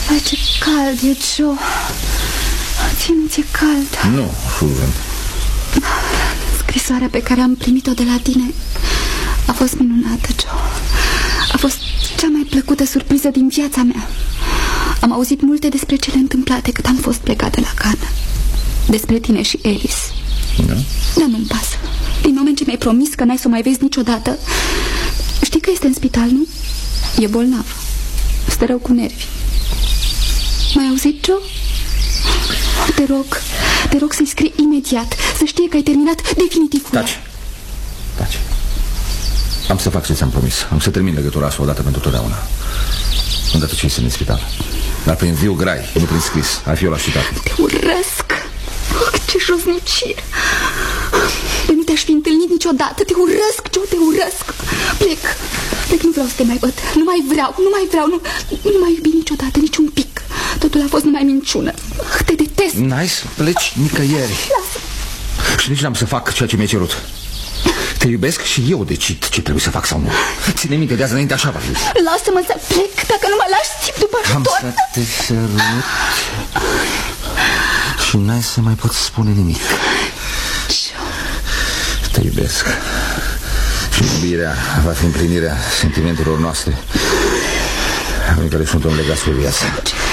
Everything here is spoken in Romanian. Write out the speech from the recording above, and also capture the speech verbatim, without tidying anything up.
Vai, ce cald e, Joe. Ție nu ți-e cald? Nu, Susan. Scrisoarea pe care am primit-o de la tine a fost minunată, Joe. A fost cea mai plăcută surpriză din viața mea. Am auzit multe despre cele întâmplate cât am fost plecată la Cannes. Despre tine și Alice. Da? Dar nu-mi pasă. Din moment ce mi-ai promis că n-ai să o mai vezi niciodată. Știi că este în spital, nu? E bolnav. Stă rău cu nervi. M-ai auzit, Joe? Te rog, te rog să-i scrii imediat, să știe că ai terminat definitiv cu ea. Taci. Taci. Am să fac ce ți-am promis. Am să termin legătura asta odată pentru totdeauna. Îndată ce ești în spital. Dar prin viu grai, nu prin scris. Ar fi eu la citat. Te urăsc. Oh, ce josnicie. De nu te-aș fi întâlnit niciodată. Te urăsc, Joe, te urăsc. Plec. Plec, nu vreau să te mai văd. Nu mai vreau, nu mai vreau. Nu, nu mai iubi niciodată, nici un pic. Totul a fost numai minciună. Te detest. N-ai să pleci nicăieri. Lasă. Și nici n-am să fac ceea ce mi-ai cerut. Te iubesc și eu decid ce trebuie să fac sau nu. Ține minte de azi înainte, așa va fi. Lasă-mă să plec, dacă nu mă lași țip după Am tot. să te sărut și n-ai să mai pot spune nimic. Te iubesc. Și iubirea va fi împlinirea sentimentelor noastre, în care suntem legați cu viața.